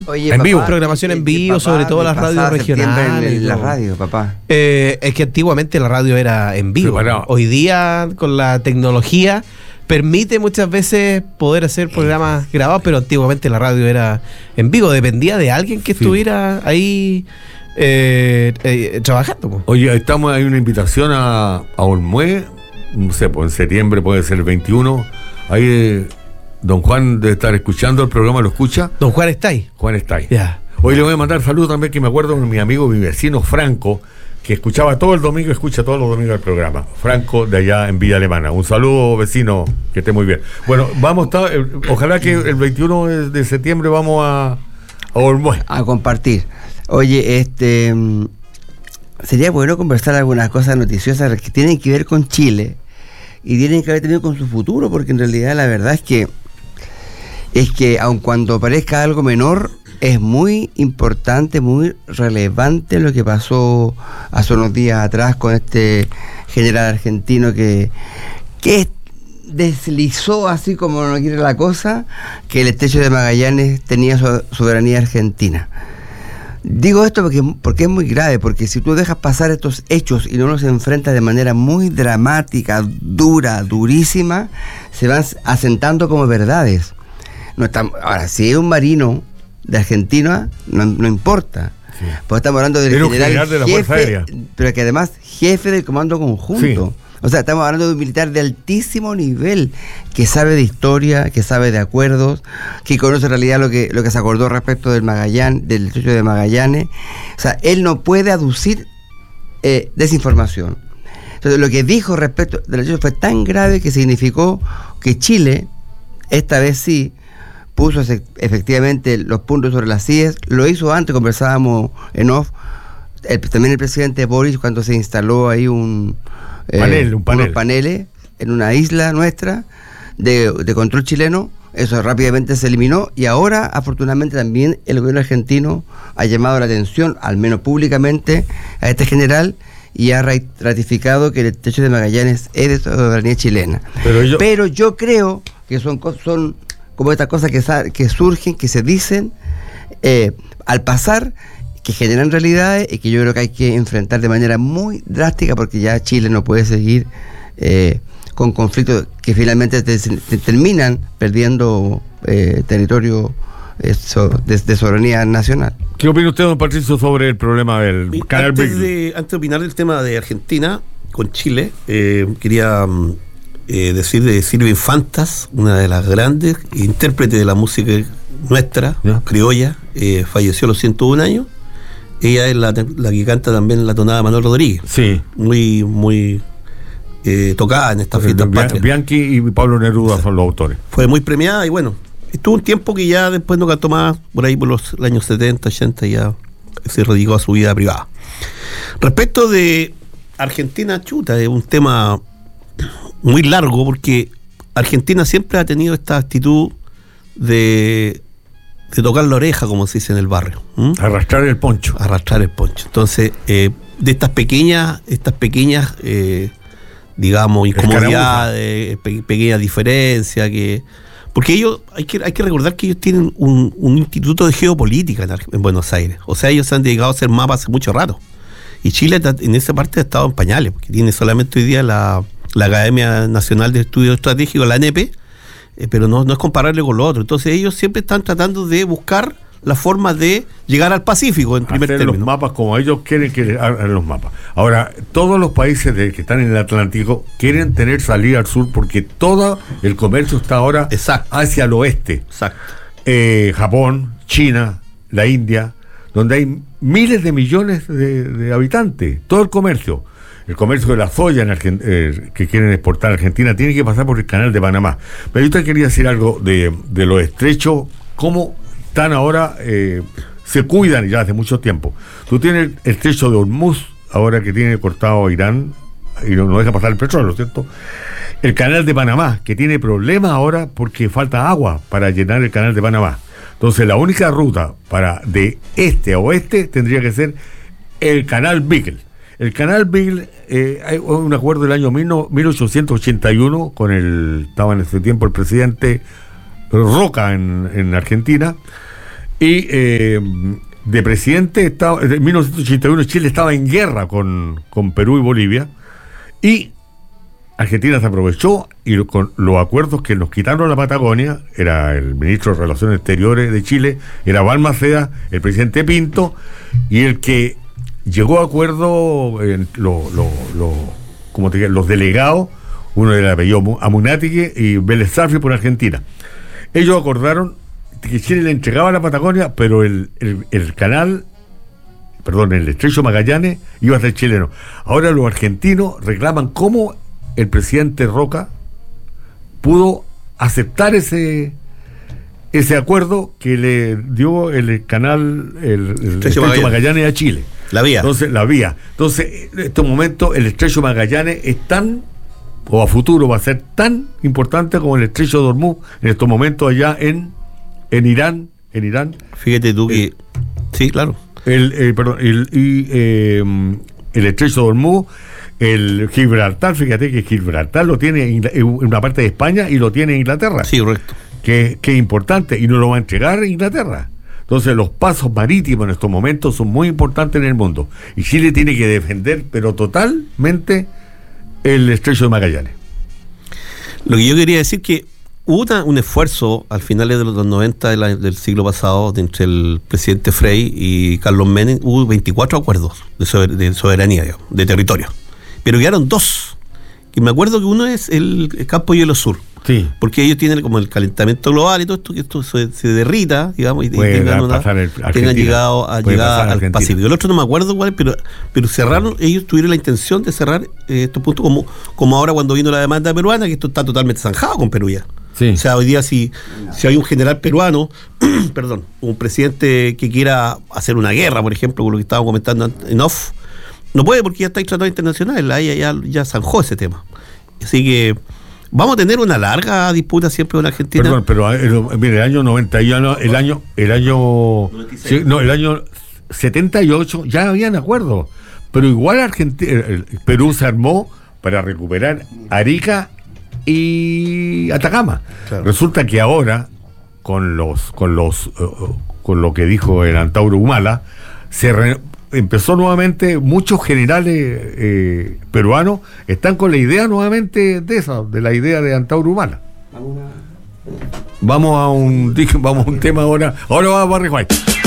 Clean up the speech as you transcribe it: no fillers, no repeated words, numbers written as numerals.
Oye, en papá, vivo. Programación en vivo, sobre todo las radios regionales. En la radio, papá. Es que antiguamente la radio era en vivo. Sí, bueno. Hoy día, con la tecnología, permite muchas veces poder hacer programas grabados, pero antiguamente la radio era en vivo. Dependía de alguien que estuviera ahí trabajando. Po. Oye, hay una invitación a Olmué, no sé, pues en septiembre puede ser el 21. Ahí don Juan debe estar escuchando el programa, ¿lo escucha? Don Juan está ahí. Juan está ahí. Ya. Hoy le voy a mandar saludos también, que me acuerdo de mi amigo, mi vecino Franco, que escuchaba todo el domingo, escucha todos los domingos el programa. Franco, de allá en Villa Alemana. Un saludo, vecino, que esté muy bien. Bueno, ojalá que el 21 de septiembre vamos a Olmué. A compartir. Oye, sería bueno conversar algunas cosas noticiosas que tienen que ver con Chile y tienen que ver también con su futuro, porque en realidad la verdad es que aun cuando parezca algo menor, es muy importante, muy relevante lo que pasó hace unos días atrás con este general argentino que deslizó, así como no quiere la cosa, que el estrecho de Magallanes tenía soberanía argentina. Digo esto porque es muy grave, porque si tú dejas pasar estos hechos y no los enfrentas de manera muy dramática, durísima, se van asentando como verdades. Ahora, si es un marino de Argentina, no importa. Sí. Pues estamos hablando del general de la Fuerza Aérea, pero que además jefe del Comando Conjunto. Sí. O sea, estamos hablando de un militar de altísimo nivel, que sabe de historia, que sabe de acuerdos, que conoce en realidad lo que se acordó respecto del estrecho de Magallanes. O sea, él no puede aducir desinformación. Entonces, lo que dijo respecto del estrecho fue tan grave que significó que Chile, esta vez sí, puso efectivamente los puntos sobre las IES. Lo hizo antes, conversábamos en off, también el presidente Boris, cuando se instaló ahí unos paneles en una isla nuestra de control chileno. Eso rápidamente se eliminó, y ahora afortunadamente también el gobierno argentino ha llamado la atención, al menos públicamente, a este general, y ha ratificado que el estrecho de Magallanes es de soberanía chilena. Pero yo creo que son como estas cosas que surgen, que se dicen al pasar, que generan realidades y que yo creo que hay que enfrentar de manera muy drástica, porque ya Chile no puede seguir con conflictos que finalmente terminan perdiendo territorio de soberanía nacional. ¿Qué opina usted, don Patricio, sobre el problema del canal Beagle? Antes de opinar del tema de Argentina con Chile, quería decir de Silvia Infantas, una de las grandes intérpretes de la música nuestra, criolla, falleció a los 101 años. Ella es la que canta también la tonada de Manuel Rodríguez. Sí. Muy tocada en esta fiesta patria. Bianchi y Pablo Neruda son los autores. Fue muy premiada y bueno, estuvo un tiempo que ya después no cantó más, por ahí por los años 70, 80 ya se dedicó a su vida privada. Respecto de Argentina, es un tema muy largo, porque Argentina siempre ha tenido esta actitud de tocar la oreja, como se dice en el barrio. Arrastrar el poncho. Entonces, de estas pequeñas digamos, incomodidades, pequeñas diferencias, porque ellos, hay que recordar que ellos tienen un instituto de geopolítica en Buenos Aires. O sea, ellos se han dedicado a hacer mapas hace mucho rato. Y Chile en esa parte ha estado en pañales, porque tiene solamente hoy día la Academia Nacional de Estudios Estratégicos, la ANEP, pero no es comparable con lo otro. Entonces ellos siempre están tratando de buscar la forma de llegar al Pacífico en primer término. Los mapas como ellos quieren que hagan los mapas. Ahora, todos los países que están en el Atlántico quieren tener salida al sur, porque todo el comercio está ahora hacia el oeste. Exacto. Japón, China, la India, donde hay miles de millones de habitantes. Todo el comercio de la soya que quieren exportar a Argentina tiene que pasar por el canal de Panamá. Pero yo te quería decir algo de los estrechos, cómo están ahora, se cuidan ya hace mucho tiempo. Tú tienes el estrecho de Hormuz, ahora que tiene cortado Irán, y no deja pasar el petróleo, ¿cierto? El canal de Panamá, que tiene problemas ahora porque falta agua para llenar el canal de Panamá. Entonces la única ruta de este a oeste tendría que ser el canal Beagle. El canal Beagle, hay un acuerdo del año 1881 estaba en ese tiempo el presidente Roca en Argentina, Y de presidente, en 1981 Chile estaba en guerra con Perú y Bolivia, y Argentina se aprovechó y con los acuerdos que nos quitaron la Patagonia, era el ministro de Relaciones Exteriores de Chile, era Balmaceda, el presidente Pinto, y el que llegó a acuerdo los delegados, uno era el apellido Amunátegui y Vélez Sarsfield por Argentina. Ellos acordaron que Chile le entregaba la Patagonia, pero el estrecho Magallanes iba a ser chileno. Ahora los argentinos reclaman cómo el presidente Roca pudo aceptar ese acuerdo que le dio el canal, el estrecho Magallanes a Chile. La vía. Entonces, en este momento el estrecho Magallanes es tan, o a futuro va a ser tan importante como el estrecho de Hormuz en estos momentos allá en Irán. Fíjate tú que sí, claro. El estrecho de Hormuz, el Gibraltar, fíjate que Gibraltar lo tiene en una parte de España y lo tiene Inglaterra. Sí, correcto. Que es importante y no lo va a entregar Inglaterra. Entonces los pasos marítimos en estos momentos son muy importantes en el mundo. Y Chile tiene que defender, pero totalmente, el estrecho de Magallanes. Lo que yo quería decir que hubo un esfuerzo al finales de los 90 del siglo pasado entre el presidente Frei y Carlos Menem. Hubo 24 acuerdos de soberanía, digamos, de territorio. Pero quedaron 2. Y me acuerdo que uno es el Campo Hielo Sur. Sí. Porque ellos tienen como el calentamiento global y todo esto, que esto se derrita, digamos, y tengan llegado al Pacífico. El otro no me acuerdo cuál, pero cerraron, ellos tuvieron la intención de cerrar estos puntos como ahora cuando vino la demanda peruana, que esto está totalmente zanjado con Perú ya. Sí. O sea, hoy día si hay un general peruano, perdón, un presidente que quiera hacer una guerra, por ejemplo, con lo que estábamos comentando en off, no puede porque ya está en tratados internacionales, la EA ya zanjó ese tema. Así que vamos a tener una larga disputa siempre con Argentina. Perdón, pero mire, el año 91, el año 78 ya habían acuerdos, pero igual Perú se armó para recuperar Arica y Atacama. Claro. Resulta que ahora con lo que dijo el Antauro Humala empezó nuevamente, muchos generales peruanos están con la idea nuevamente de la idea de Antauro Humala. Vamos a un tema ahora. Ahora va a Barry White.